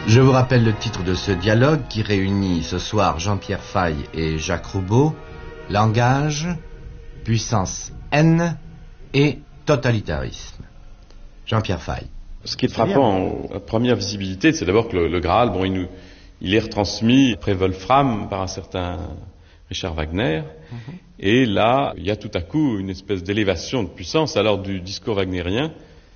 Je vous rappelle le titre de ce dialogue qui réunit ce soir Jean-Pierre Faye et Jacques Roubaud. Langage, puissance N et totalitarisme. Jean-Pierre Faye. Ce qui est frappant à première visibilité, c'est d'abord que le Graal, il est retransmis après Wolfram par un certain Richard Wagner. Et là, il y a tout à coup une espèce d'élévation de puissance alors du discours wagnérien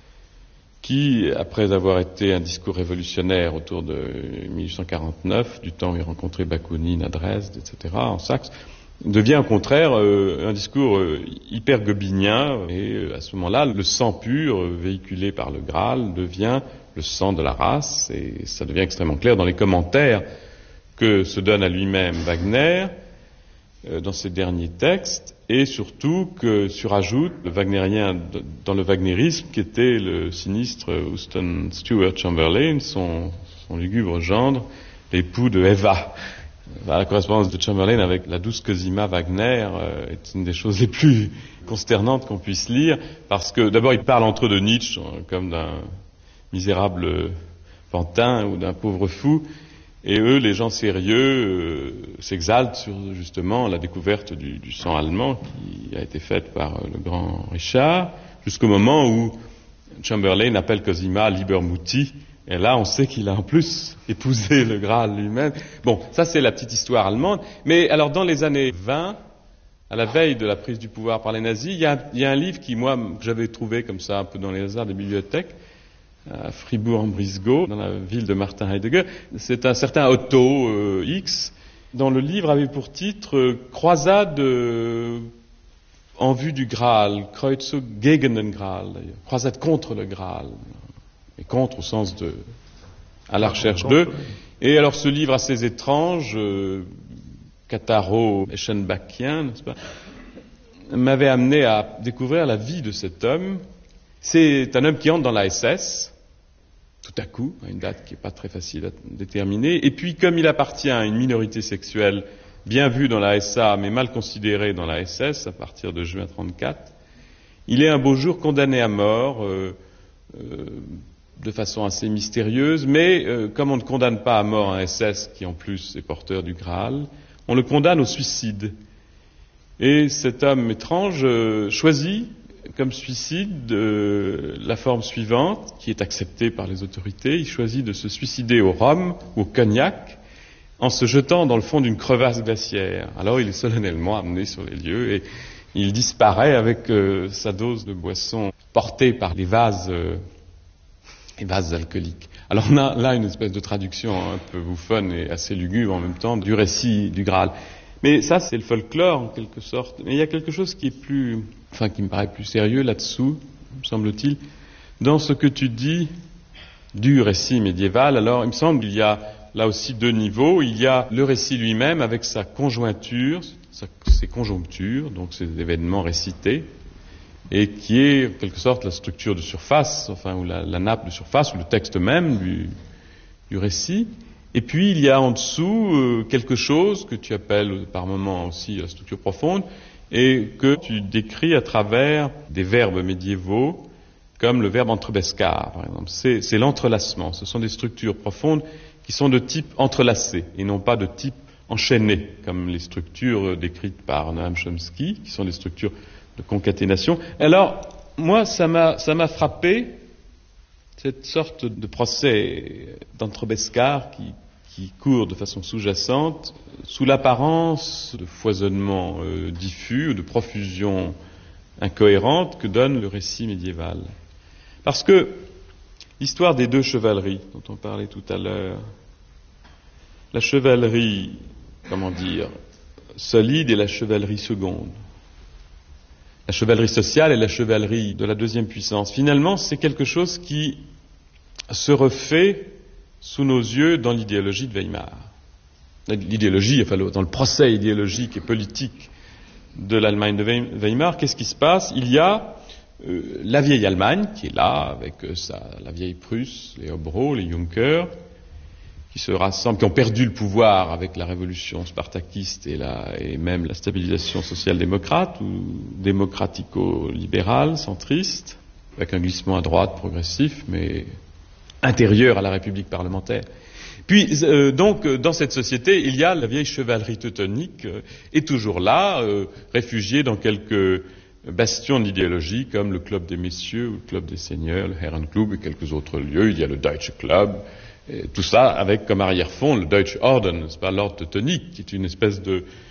qui, après avoir été un discours révolutionnaire autour de 1849, du temps où il rencontrait Bakounine à Dresde, etc., en Saxe, devient au contraire un discours hyper goebbinien. Et à ce moment-là, le sang pur véhiculé par le Graal devient le sang de la race, et ça devient extrêmement clair dans les commentaires que se donne à lui-même Wagner dans ses derniers textes, et surtout que surajoute le wagnérien dans le wagnérisme qui était le sinistre Houston Stewart Chamberlain, son lugubre gendre, l'époux de Eva. La correspondance de Chamberlain avec la douce Cosima Wagner est une des choses les plus consternantes qu'on puisse lire, parce que d'abord ils parlent entre eux de Nietzsche comme d'un misérable pantin ou d'un pauvre fou, et eux, les gens sérieux, s'exaltent sur justement la découverte du sang allemand qui a été faite par le grand Richard, jusqu'au moment où Chamberlain appelle Cosima Liebermutti. Et là, on sait qu'il a en plus épousé le Graal lui-même. Bon, ça c'est la petite histoire allemande. Mais alors, dans les années 20, à la veille de la prise du pouvoir par les nazis, il y a un livre que j'avais trouvé comme ça, un peu dans les hasards des bibliothèques, à Fribourg-en-Brisgau, dans la ville de Martin Heidegger. C'est un certain Otto X, dont le livre avait pour titre Croisade en vue du Graal, Kreuzzug gegen den Graal, d'ailleurs. Croisade contre le Graal. Et contre au sens de à la recherche d'eux. Et alors ce livre assez étrange, catharo-eschenbachien, n'est-ce pas, m'avait amené à découvrir la vie de cet homme. C'est un homme qui entre dans la SS, tout à coup, à une date qui n'est pas très facile à déterminer, et puis comme il appartient à une minorité sexuelle bien vue dans la SA, mais mal considérée dans la SS, à partir de juin 1934, il est un beau jour condamné à mort, de façon assez mystérieuse, mais comme on ne condamne pas à mort un SS qui en plus est porteur du Graal, on le condamne au suicide. Et cet homme étrange choisit comme suicide la forme suivante, qui est acceptée par les autorités. Il choisit de se suicider au rhum ou au cognac en se jetant dans le fond d'une crevasse glaciaire. Alors il est solennellement amené sur les lieux et il disparaît avec sa dose de boisson portée par les vases alcooliques. Alors on a là une espèce de traduction un peu bouffonne et assez lugubre en même temps du récit du Graal. Mais ça, c'est le folklore, en quelque sorte. Mais il y a quelque chose qui me paraît plus sérieux là-dessous, me semble-t-il, dans ce que tu dis du récit médiéval. Alors, il me semble qu'il y a là aussi deux niveaux. Il y a le récit lui-même avec sa conjointure, ses conjonctures, donc ces événements récités, et qui est, en quelque sorte, la structure de surface, ou la nappe de surface, ou le texte même du récit. Et puis, il y a en dessous quelque chose que tu appelles par moments aussi la structure profonde et que tu décris à travers des verbes médiévaux comme le verbe entrebescar, par exemple. C'est l'entrelacement. Ce sont des structures profondes qui sont de type entrelacé et non pas de type enchaîné, comme les structures décrites par Noam Chomsky, qui sont des structures de concaténation. Alors, moi, ça m'a frappé, cette sorte de procès d'entrebescar qui court de façon sous-jacente, sous l'apparence de foisonnement diffus, de profusion incohérente que donne le récit médiéval. Parce que l'histoire des deux chevaleries dont on parlait tout à l'heure, la chevalerie, solide et la chevalerie seconde, la chevalerie sociale et la chevalerie de la deuxième puissance, finalement, c'est quelque chose qui se refait sous nos yeux dans l'idéologie de Weimar. L'idéologie, dans le procès idéologique et politique de l'Allemagne de Weimar, qu'est-ce qui se passe? Il y a la vieille Allemagne qui est là, avec la vieille Prusse, les Hobro, les Junker, qui se rassemblent, qui ont perdu le pouvoir avec la révolution spartakiste et même la stabilisation social-démocrate ou démocratico-libérale, centriste, avec un glissement à droite progressif, mais intérieur à la République parlementaire. Puis, donc, dans cette société, il y a la vieille chevalerie teutonique, est toujours là, réfugiée dans quelques bastions d'idéologie, comme le Club des Messieurs ou le Club des Seigneurs, le Herrenklub et quelques autres lieux. Il y a le Deutsche Club, et tout ça avec comme arrière-fond le Deutsche Orden, c'est pas l'ordre teutonique, qui est une espèce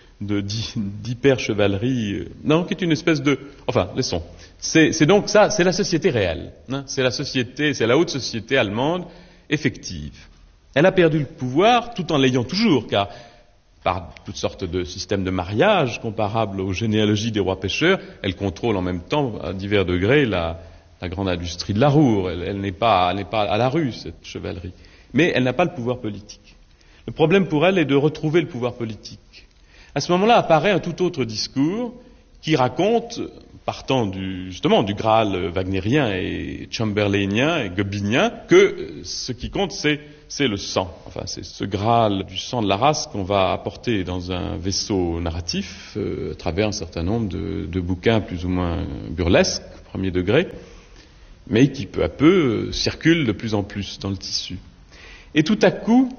d'hyper-chevalerie, non, qui est une espèce de... Enfin, laissons. C'est donc ça, c'est la société réelle. Hein, c'est la haute société allemande effective. Elle a perdu le pouvoir tout en l'ayant toujours, car par toutes sortes de systèmes de mariage comparables aux généalogies des rois pêcheurs, elle contrôle en même temps, à divers degrés, la grande industrie de la roue. Elle n'est pas à la rue, cette chevalerie. Mais elle n'a pas le pouvoir politique. Le problème pour elle est de retrouver le pouvoir politique. À ce moment-là apparaît un tout autre discours qui raconte, partant justement du Graal wagnérien et chamberlainien et goebbelien, que ce qui compte c'est le sang. Enfin, c'est ce Graal du sang de la race qu'on va apporter dans un vaisseau narratif à travers un certain nombre de bouquins plus ou moins burlesques, premier degré, mais qui peu à peu circulent de plus en plus dans le tissu. Et tout à coup,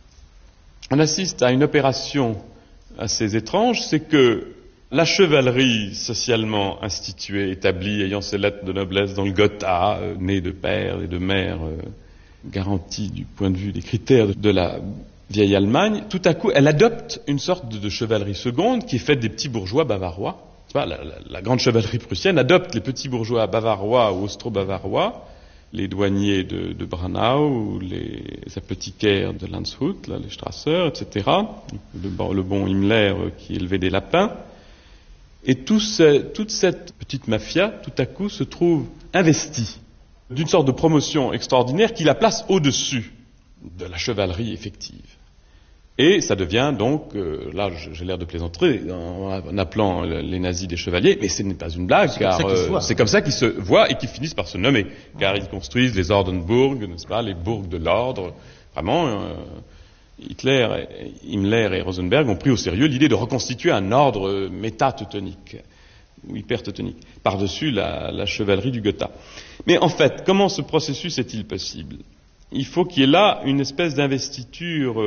on assiste à une opération assez étrange, c'est que la chevalerie socialement instituée, établie, ayant ses lettres de noblesse dans le Gotha, née de pères et de mères, garantie du point de vue des critères de la vieille Allemagne, tout à coup, elle adopte une sorte de chevalerie seconde qui est faite des petits bourgeois bavarois. Tu vois, la grande chevalerie prussienne adopte les petits bourgeois bavarois ou austro-bavarois, les douaniers de Branau, les apothicaires de Landshut, là, les Strasser, etc., le bon Himmler qui élevait des lapins. Et toute cette petite mafia, tout à coup, se trouve investie d'une sorte de promotion extraordinaire qui la place au-dessus de la chevalerie effective. Et ça devient donc, là j'ai l'air de plaisanter en appelant les nazis des chevaliers, mais ce n'est pas une blague, car c'est comme ça qu'ils se voient et qu'ils finissent par se nommer, car ils construisent les Ordenburg, n'est-ce pas, les bourgs de l'ordre. Vraiment, Himmler et Rosenberg ont pris au sérieux l'idée de reconstituer un ordre méta-teutonique, ou hyper-teutonique, par-dessus la chevalerie du Gotha. Mais en fait, comment ce processus est-il possible? Il faut qu'il y ait là une espèce d'investiture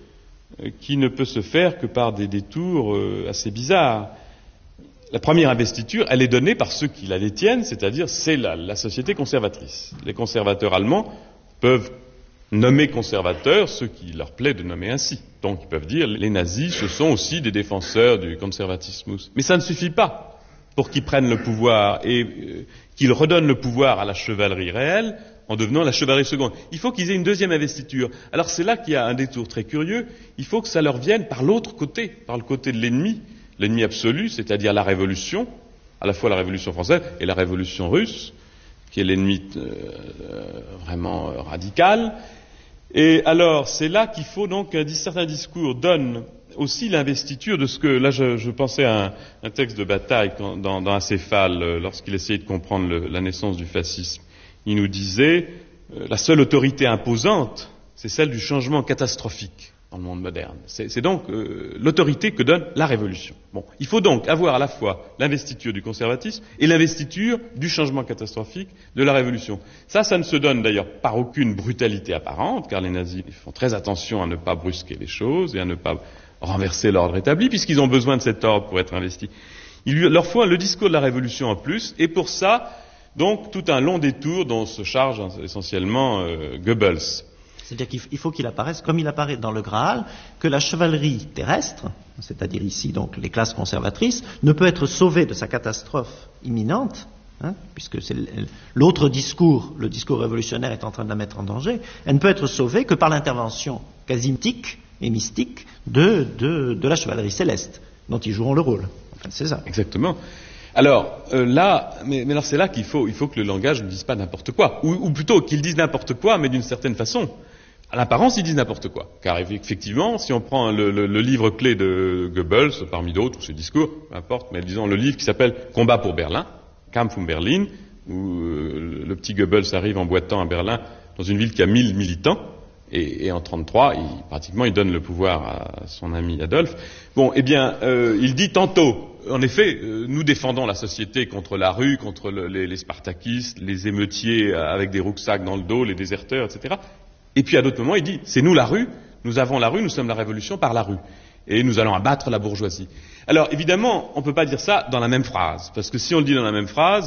qui ne peut se faire que par des détours assez bizarres. La première investiture, elle est donnée par ceux qui la détiennent, c'est-à-dire c'est la société conservatrice. Les conservateurs allemands peuvent nommer conservateurs ceux qui leur plaît de nommer ainsi. Donc ils peuvent dire les nazis, ce sont aussi des défenseurs du conservatismus. Mais ça ne suffit pas pour qu'ils prennent le pouvoir et qu'ils redonnent le pouvoir à la chevalerie réelle en devenant la chevalerie seconde. Il faut qu'ils aient une deuxième investiture. Alors c'est là qu'il y a un détour très curieux. Il faut que ça leur vienne par l'autre côté, par le côté de l'ennemi absolu, c'est-à-dire la révolution, à la fois la révolution française et la révolution russe, qui est l'ennemi vraiment radical. Et alors c'est là qu'il faut donc qu'un certain discours donne aussi l'investiture de ce que, là je pensais à un texte de Bataille dans Acéphale, lorsqu'il essayait de comprendre la naissance du fascisme. Il nous disait, la seule autorité imposante, c'est celle du changement catastrophique dans le monde moderne. C'est donc l'autorité que donne la révolution. Bon, il faut donc avoir à la fois l'investiture du conservatisme et l'investiture du changement catastrophique de la révolution. Ça ne se donne d'ailleurs par aucune brutalité apparente, car les nazis font très attention à ne pas brusquer les choses et à ne pas renverser l'ordre établi, puisqu'ils ont besoin de cet ordre pour être investis. Il leur faut le discours de la révolution en plus, et pour ça, donc, tout un long détour dont se charge essentiellement Goebbels. C'est-à-dire qu'il faut qu'il apparaisse, comme il apparaît dans le Graal, que la chevalerie terrestre, c'est-à-dire ici donc les classes conservatrices, ne peut être sauvée de sa catastrophe imminente, puisque c'est l'autre discours, le discours révolutionnaire est en train de la mettre en danger, elle ne peut être sauvée que par l'intervention quasi mythique et mystique de la chevalerie céleste, dont ils joueront le rôle. Enfin, c'est ça. Exactement. Alors mais alors c'est là qu'il faut que le langage ne dise pas n'importe quoi, ou plutôt qu'il dise n'importe quoi, mais d'une certaine façon. À l'apparence, il dit n'importe quoi, car effectivement, si on prend le livre clé de Goebbels, parmi d'autres, ou ses discours, peu importe, mais disons le livre qui s'appelle Combat pour Berlin, Kampf um Berlin, où le petit Goebbels arrive en boitant à Berlin, dans une ville qui a 1000 militants, et en 1933, pratiquement, il donne le pouvoir à son ami Adolphe. Bon, eh bien, il dit tantôt, en effet, nous défendons la société contre la rue, contre les spartakistes, les émeutiers avec des rucksacks dans le dos, les déserteurs, etc. Et puis à d'autres moments, il dit, c'est nous la rue, nous avons la rue, nous sommes la révolution par la rue. Et nous allons abattre la bourgeoisie. Alors évidemment, on ne peut pas dire ça dans la même phrase, parce que si on le dit dans la même phrase,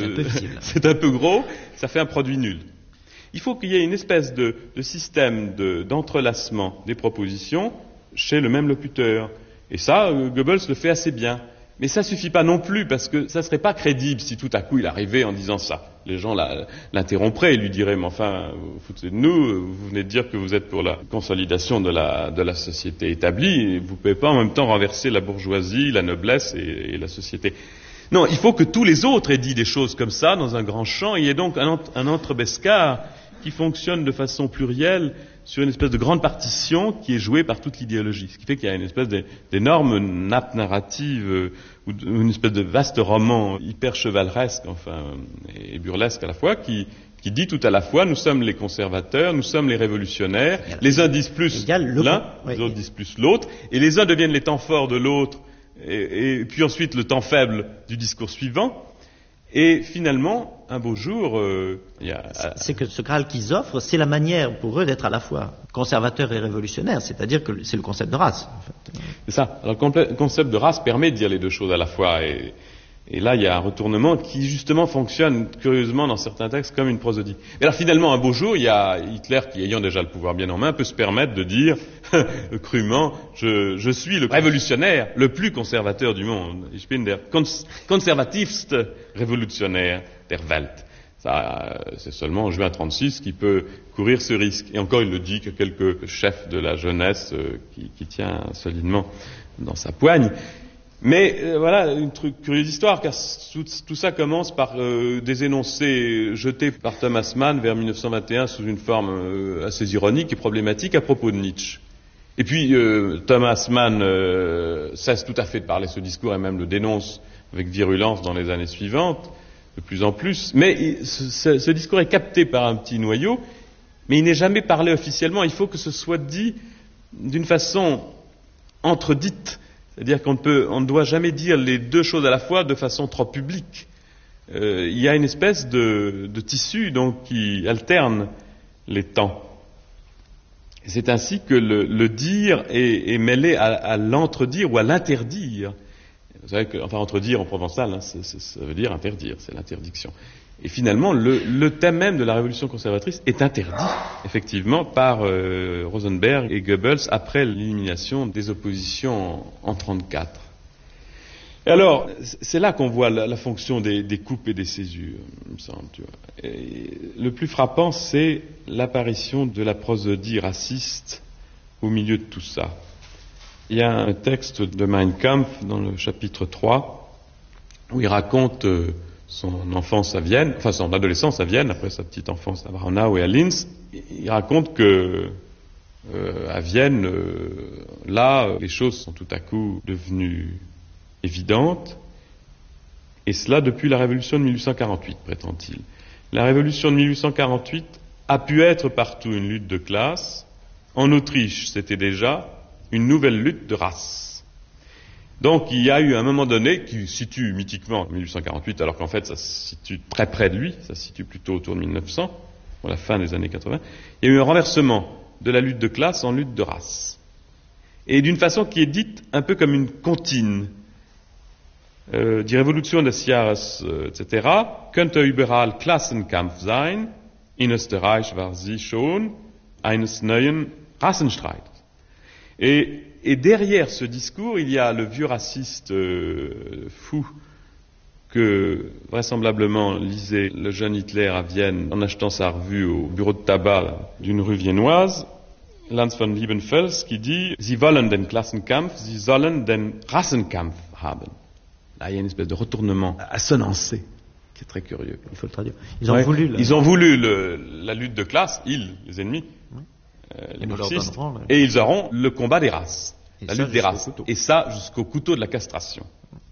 c'est un peu gros, ça fait un produit nul. Il faut qu'il y ait une espèce de système d'entrelacement des propositions chez le même locuteur. Et ça, Goebbels le fait assez bien. Mais ça suffit pas non plus, parce que ça serait pas crédible si tout à coup il arrivait en disant ça. Les gens l'interrompraient et lui diraient, mais enfin, vous foutez de nous, vous venez de dire que vous êtes pour la consolidation de la société établie, et vous pouvez pas en même temps renverser la bourgeoisie, la noblesse et la société. Non, il faut que tous les autres aient dit des choses comme ça dans un grand champ. Il y a donc un entrebescar qui fonctionne de façon plurielle sur une espèce de grande partition qui est jouée par toute l'idéologie. Ce qui fait qu'il y a une espèce d'énorme nappe narrative ou une espèce de vaste roman hyper chevaleresque, enfin, et burlesque à la fois, qui dit tout à la fois, nous sommes les conservateurs, nous sommes les révolutionnaires, les uns disent plus l'un, les autres disent plus l'autre, et les uns deviennent les temps forts de l'autre, et puis ensuite le temps faible du discours suivant. Et finalement, un beau jour, c'est que ce Graal qu'ils offrent, c'est la manière pour eux d'être à la fois conservateurs et révolutionnaires, c'est-à-dire que c'est le concept de race. En fait. C'est ça. Alors le concept de race permet de dire les deux choses à la fois. Et là, il y a un retournement qui justement fonctionne curieusement dans certains textes comme une prosodie. Et alors finalement, un beau jour, il y a Hitler qui, ayant déjà le pouvoir bien en main, peut se permettre de dire crûment, je suis le révolutionnaire le plus conservateur du monde. Ich bin der konservativste Revolutionnaire der Welt. Ça, c'est seulement en juin 1936 qu'il peut courir ce risque. Et encore, il le dit que quelques chefs de la jeunesse qui tient solidement dans sa poigne. Mais voilà une curieuse histoire, car tout ça commence par des énoncés jetés par Thomas Mann vers 1921 sous une forme assez ironique et problématique à propos de Nietzsche. Et puis Thomas Mann cesse tout à fait de parler ce discours et même le dénonce avec virulence dans les années suivantes, de plus en plus. Mais ce discours est capté par un petit noyau, mais il n'est jamais parlé officiellement. Il faut que ce soit dit d'une façon entredite. C'est-à-dire qu'on ne doit jamais dire les deux choses à la fois de façon trop publique. Il y a une espèce de tissu donc qui alterne les temps. Et c'est ainsi que le dire est mêlé à l'entredire ou à l'interdire. Vous savez que, enfin, entredire en provençal, ça veut dire interdire, c'est l'interdiction. Et finalement, le thème même de la révolution conservatrice est interdit, effectivement, par Rosenberg et Goebbels après l'élimination des oppositions en 1934. Et alors, c'est là qu'on voit la fonction des coupes et des césures, il me semble. Tu vois. Et le plus frappant, c'est l'apparition de la prosodie raciste au milieu de tout ça. Il y a un texte de Mein Kampf dans le chapitre 3 où il raconte son enfance à Vienne, enfin son adolescence à Vienne, après sa petite enfance à Braunau et à Linz. Il raconte que à Vienne, là, les choses sont tout à coup devenues évidentes, et cela depuis la révolution de 1848, prétend-il. La révolution de 1848 a pu être partout une lutte de classe. En Autriche, c'était déjà une nouvelle lutte de race. Donc il y a eu un moment donné qui se situe mythiquement en 1848, alors qu'en fait ça se situe très près de lui, ça se situe plutôt autour de 1900, à la fin des années 80. Il y a eu un renversement de la lutte de classe en lutte de race. Et d'une façon qui est dite un peu comme une comptine. Die Revolution des Jahres, etc. könnte überall Klassenkampf sein. In Österreich war sie schon eines neuen Rassenstreits. Et derrière ce discours, il y a le vieux raciste fou que vraisemblablement lisait le jeune Hitler à Vienne en achetant sa revue au bureau de tabac d'une rue viennoise, Lanz von Liebenfels, qui dit « Sie wollen den Klassenkampf, Sie sollen den Rassenkampf haben ». Là, il y a une espèce de retournement assonancé qui est très curieux. Il faut le traduire. Ils ont voulu la lutte de classe, les ennemis, les marxistes, et ils auront le combat des races, la lutte des races. Et ça jusqu'au couteau de la castration.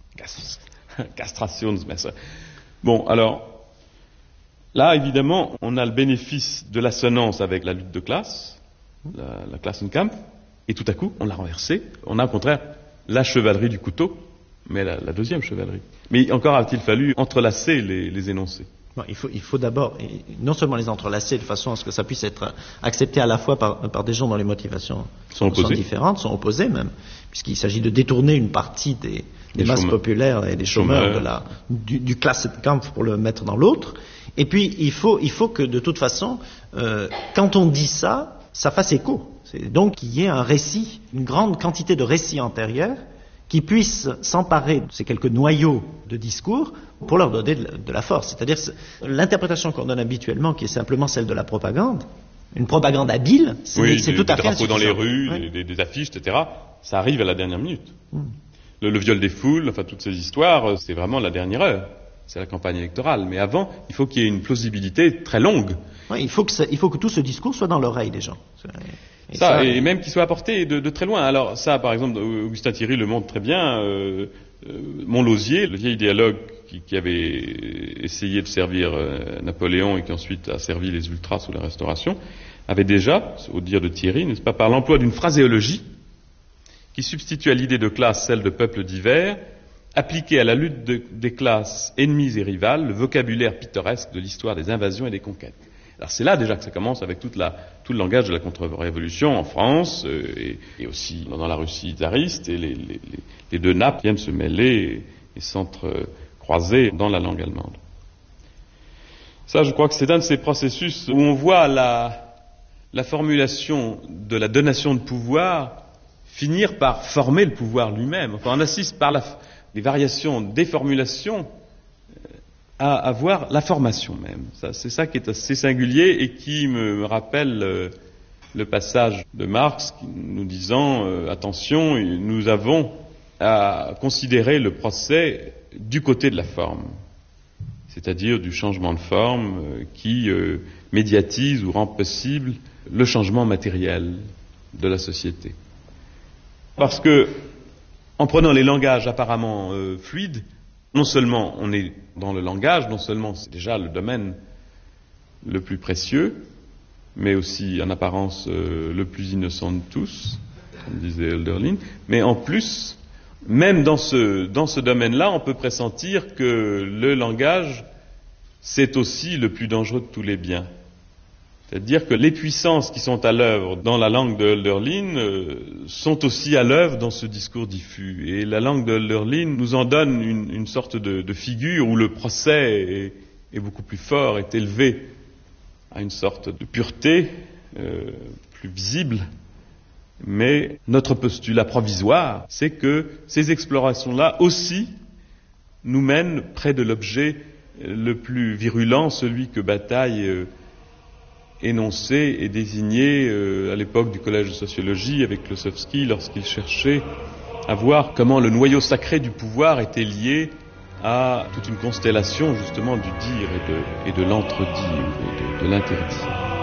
Castrationsmesser. Bon, alors, là, évidemment, on a le bénéfice de l'assonance avec la lutte de classe, la Klassenkampf, et tout à coup, on l'a renversé. On a, au contraire, la chevalerie du couteau, mais la deuxième chevalerie. Mais encore a-t-il fallu entrelacer les énoncés. Bon, il faut d'abord non seulement les entrelacer de façon à ce que ça puisse être accepté à la fois par des gens dont les motivations sont différentes, sont opposées même, puisqu'il s'agit de détourner une partie des masses populaires et des chômeurs du Klassenkampf pour le mettre dans l'autre. Et puis il faut que de toute façon, quand on dit ça fasse écho. C'est donc qu'il y ait un récit, une grande quantité de récits antérieurs qui puissent s'emparer de ces quelques noyaux de discours pour leur donner de la force. C'est-à-dire l'interprétation qu'on donne habituellement, qui est simplement celle de la propagande, une propagande habile, c'est tout à fait des drapeaux dans les rues, des affiches, etc. Ça arrive à la dernière minute. Le viol des foules, enfin toutes ces histoires, c'est vraiment la dernière heure. C'est la campagne électorale. Mais avant, il faut qu'il y ait une plausibilité très longue. Oui, il faut que tout ce discours soit dans l'oreille des gens. Et même qu'il soit apporté de très loin. Alors ça, par exemple, Augustin Thierry le montre très bien. Montlosier, le vieil idéologue qui avait essayé de servir Napoléon et qui ensuite a servi les ultras sous la Restauration, avait déjà, au dire de Thierry, n'est-ce pas, par l'emploi d'une phraséologie qui substitue à l'idée de classe celle de peuples divers, appliquée à la lutte des classes ennemies et rivales, le vocabulaire pittoresque de l'histoire des invasions et des conquêtes. Alors c'est là déjà que ça commence avec tout le langage de la contre-révolution en France et aussi dans la Russie tsariste, et les deux nappes viennent se mêler et s'entrecroiser dans la langue allemande. Ça, je crois que c'est un de ces processus où on voit la formulation de la donation de pouvoir finir par former le pouvoir lui-même. Enfin, on assiste par les variations des formulations à avoir la formation même. C'est ça qui est assez singulier et qui me rappelle le passage de Marx nous disant attention, nous avons à considérer le procès du côté de la forme, c'est-à-dire du changement de forme qui médiatise ou rend possible le changement matériel de la société. Parce que, en prenant les langages apparemment fluides, non seulement on est dans le langage, non seulement c'est déjà le domaine le plus précieux, mais aussi en apparence le plus innocent de tous, comme disait Hölderlin, mais en plus, même dans ce domaine-là, on peut pressentir que le langage, c'est aussi le plus dangereux de tous les biens. C'est-à-dire que les puissances qui sont à l'œuvre dans la langue de Hölderlin sont aussi à l'œuvre dans ce discours diffus. Et la langue de Hölderlin nous en donne une sorte de figure où le procès est beaucoup plus fort, est élevé à une sorte de pureté plus visible. Mais notre postulat provisoire, c'est que ces explorations-là aussi nous mènent près de l'objet le plus virulent, celui que Bataille énoncé et désigné à l'époque du collège de sociologie avec Klossowski lorsqu'il cherchait à voir comment le noyau sacré du pouvoir était lié à toute une constellation justement du dire et de l'entredit, de l'interdit.